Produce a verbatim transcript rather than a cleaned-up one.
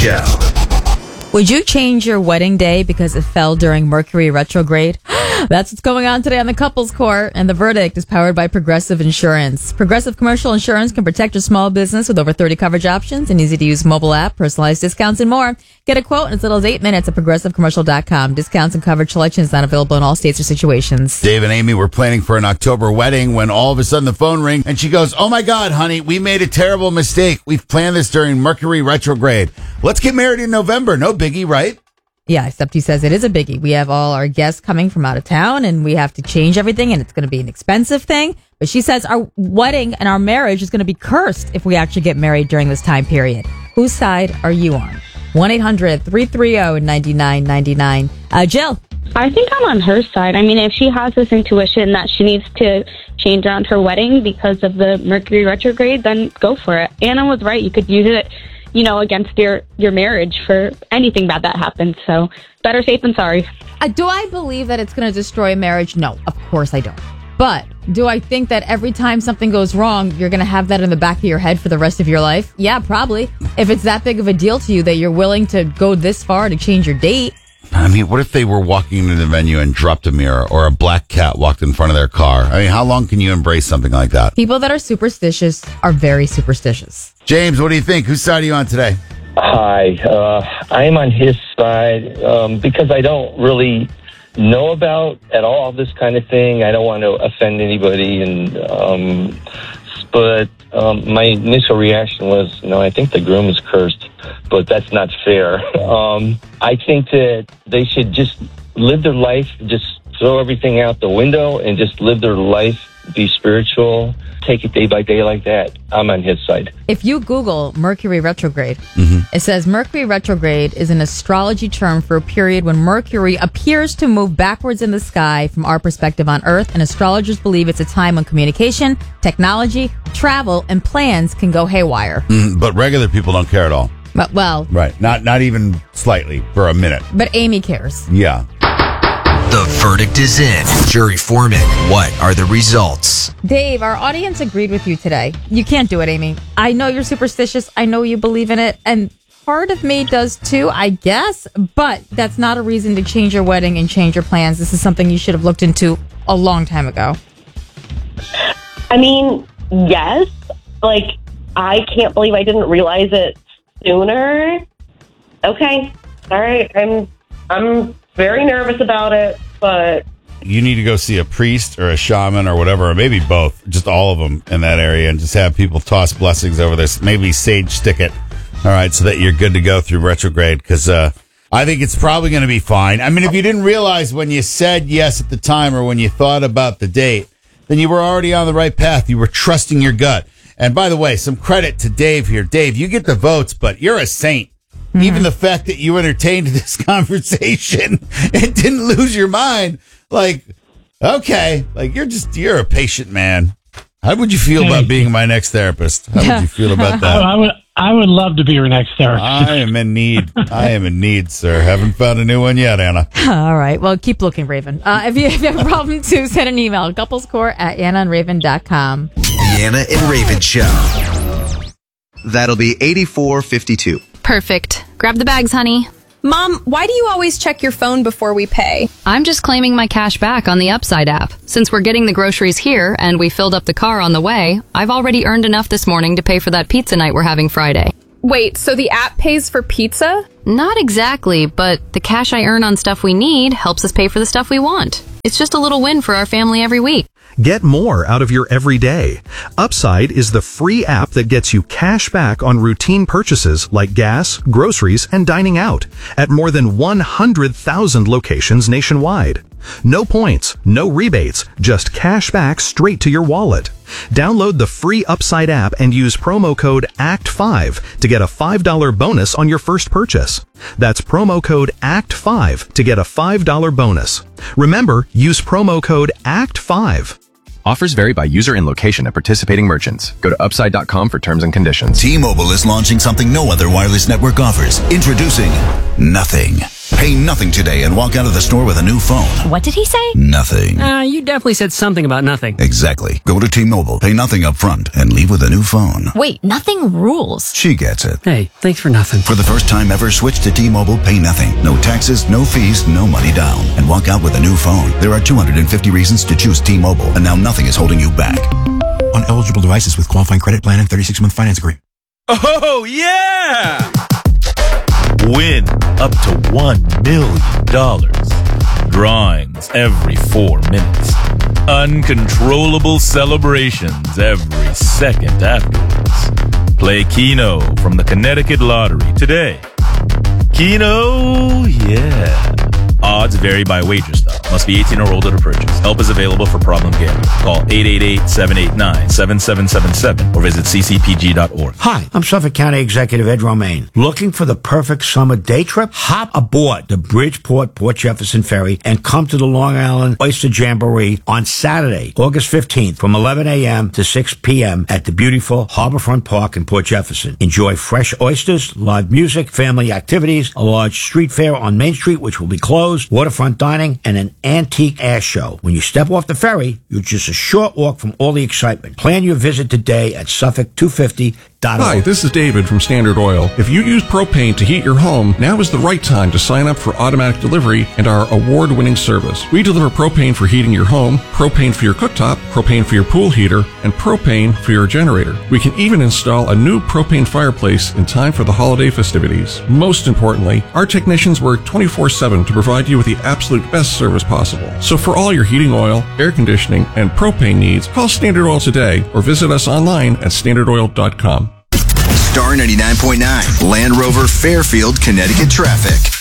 Show. Would you change your wedding day because it fell during Mercury retrograde? That's what's going on today on the Couples Court, and the verdict is powered by Progressive Insurance. Progressive Commercial Insurance can protect your small business with over thirty coverage options, an easy-to-use mobile app, personalized discounts, and more. Get a quote in as little as eight minutes at progressive commercial dot com. Discounts and coverage selection is not available in all states or situations. Dave and Amy were planning for an October wedding when all of a sudden the phone rang, and she goes, "Oh my God, honey, we made a terrible mistake. We've planned this during Mercury retrograde. Let's get married in November." No biggie, right? Yeah, except he says it is a biggie. We have all our guests coming from out of town, and we have to change everything, and it's going to be an expensive thing. But she says our wedding and our marriage is going to be cursed if we actually get married during this time period. Whose side are you on? one eight hundred three three zero nine nine nine nine. Uh, Jill? I think I'm on her side. I mean, if she has this intuition that she needs to change around her wedding because of the Mercury retrograde, then go for it. Anna was right. You could use it, you know, against your, your marriage for anything bad that happens. So better safe than sorry. Uh, do I believe that it's going to destroy a marriage? No, of course I don't. But do I think that every time something goes wrong, you're going to have that in the back of your head for the rest of your life? Yeah, probably. If it's that big of a deal to you that you're willing to go this far to change your date. I mean, what if they were walking into the venue and dropped a mirror, or a black cat walked in front of their car? I mean, how long can you embrace something like that? People that are superstitious are very superstitious. James, what do you think? Whose side are you on today? Hi, uh, I am on his side um, because I don't really know about at all this kind of thing. I don't want to offend anybody, and um, but um, my initial reaction was, no, I think the groom is cursed, but that's not fair. Um, I think that they should just live their life, just throw everything out the window and just live their life, be spiritual, take it day by day like that. I'm on his side. If you Google Mercury retrograde, Mm-hmm. it says Mercury retrograde is an astrology term for a period when Mercury appears to move backwards in the sky from our perspective on Earth, and astrologers believe it's a time when communication, technology, travel, and plans can go haywire. Mm, but regular people don't care at all. But, well, Right. Not not even slightly for a minute. but Amy cares. Yeah. The verdict is in. Jury foreman, what are the results? Dave, our audience agreed with you today. You can't do it, Amy. I know you're superstitious. I know you believe in it. And part of me does too, I guess. But that's not a reason to change your wedding and change your plans. This is something you should have looked into a long time ago. I mean, yes. Like, I can't believe I didn't realize it sooner. Okay. All right. I'm, I'm very nervous about it, but You need to go see a priest or a shaman or whatever, or maybe both, just all of them in that area, and just have people toss blessings over this. Maybe sage stick it. All right, so that you're good to go through retrograde, because uh, I think it's probably going to be fine. I mean, if you didn't realize when you said yes at the time or when you thought about the date, then you were already on the right path. You were trusting your gut. And by the way, some credit to Dave here. Dave, you get the votes, but you're a saint. Mm-hmm. Even the fact that you entertained this conversation and didn't lose your mind, like, okay, like you're just, you're a patient man. How would you feel hey. about being my next therapist? How would you feel about that? I would, I would love to be your next therapist. I am in need. I am in need, sir. Haven't found a new one yet, Anna. All right. Well, keep looking, Raven. Uh, if, you, if you have a problem, too, send an email. couplescore at anna and raven dot com. The Anna and Raven Show. That'll be eighty-four fifty-two. Perfect. Grab the bags, honey. Mom, why do you always check your phone before we pay? I'm just claiming my cash back on the Upside app. Since we're getting the groceries here and we filled up the car on the way, I've already earned enough this morning to pay for that pizza night we're having Friday. Wait, so the app pays for pizza? Not exactly, but the cash I earn on stuff we need helps us pay for the stuff we want. It's just a little win for our family every week. Get more out of your everyday. Upside is the free app that gets you cash back on routine purchases like gas, groceries, and dining out at more than one hundred thousand locations nationwide. No points, no rebates, just cash back straight to your wallet. Download the free Upside app and use promo code A C T five to get a five dollars bonus on your first purchase. That's promo code A C T five to get a five dollars bonus. Remember, use promo code A C T five. Offers vary by user and location at participating merchants. Go to upside dot com for terms and conditions. T-Mobile is launching something no other wireless network offers. Introducing Nothing. Pay nothing today and walk out of the store with a new phone. What did he say? Nothing. Uh, you definitely said something about nothing. Exactly. Go to T-Mobile, pay nothing up front, and leave with a new phone. Wait, nothing rules. She gets it. Hey, thanks for nothing. For the first time ever, switch to T-Mobile, pay nothing. No taxes, no fees, no money down. And walk out with a new phone. There are two hundred fifty reasons to choose T-Mobile, and now nothing is holding you back. On eligible devices with qualifying credit plan and thirty-six month finance agreement. Oh, yeah! Win up to one million dollars. Drawings every four minutes. Uncontrollable celebrations every second afterwards. Play Keno from the Connecticut Lottery today. Keno, yeah. Odds vary by wager style. Must be eighteen or older to purchase. Help is available for problem gambling. Call eight eight eight, seven eight nine, seven seven seven seven or visit c c p g dot org. Hi, I'm Suffolk County Executive Ed Romaine. Looking for the perfect summer day trip? Hop aboard the Bridgeport Port Jefferson Ferry and come to the Long Island Oyster Jamboree on Saturday, August fifteenth from eleven a.m. to six p.m. at the beautiful Harborfront Park in Port Jefferson. Enjoy fresh oysters, live music, family activities, a large street fair on Main Street, which will be closed, waterfront dining, and an antique ash show. When you step off the ferry, you're just a short walk from all the excitement. Plan your visit today at Suffolk two fifty dot org. Hi, this is David from Standard Oil. If you use propane to heat your home, now is the right time to sign up for automatic delivery and our award-winning service. We deliver propane for heating your home, propane for your cooktop, propane for your pool heater, and propane for your generator. We can even install a new propane fireplace in time for the holiday festivities. Most importantly, our technicians work twenty-four seven to provide you with the absolute best service possible. So for all your heating oil, air conditioning, and propane needs, call Standard Oil today or visit us online at standard oil dot com. Star ninety-nine point nine, Land Rover Fairfield, Connecticut traffic.